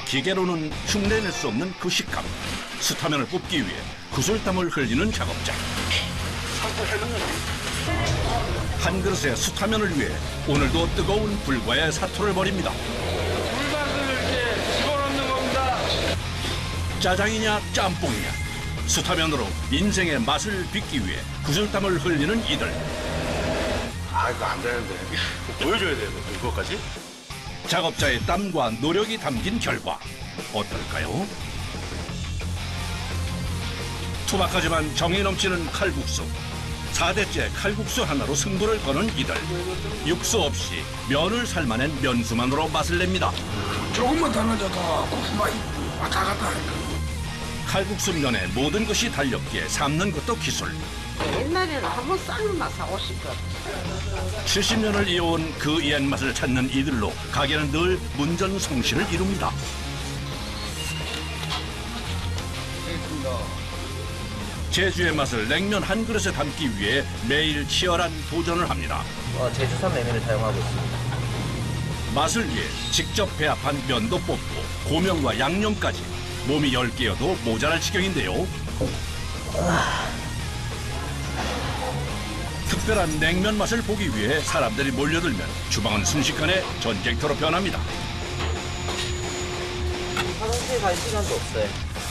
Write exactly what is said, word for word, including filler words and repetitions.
기계로는 흉내낼 수 없는 그 식감. 수타면을 뽑기 위해 구슬땀을 흘리는 작업자. 한 그릇의 수타면을 위해 오늘도 뜨거운 불과의 사투를 벌입니다. 불맛을 이렇게 집어넣는 겁니다. 짜장이냐 짬뽕이냐, 수타면으로 인생의 맛을 빚기 위해 구슬땀을 흘리는 이들. 아, 이거 안 되는데. 보여줘야 돼요, 그거까지? 작업자의 땀과 노력이 담긴 결과 어떨까요? 투박하지만 정이 넘치는 칼국수. 사 대째 칼국수 하나로 승부를 거는 이들. 육수 없이 면을 삶아낸 면수만으로 맛을 냅니다. 조금만 달라져도 국수 맛이 왔다 갔다 하니까. 칼국수 면에 모든 것이 달렸기에 삶는 것도 기술. 옛날에는 한번 삶아서 사오실 것. 칠십 년을 이어온 그 옛맛을 찾는 이들로 가게는 늘 문전성시를 이룹니다. 제주의 맛을 냉면 한 그릇에 담기 위해 매일 치열한 도전을 합니다. 어, 제주산 메밀을 사용하고 있습니다. 맛을 위해 직접 배합한 면도 뽑고 고명과 양념까지 몸이 열 개여도 모자랄 지경인데요. 특별한 냉면 맛을 보기 위해 사람들이 몰려들면 주방은 순식간에 전쟁터로 변합니다. 화장실 갈 시간도 없어요.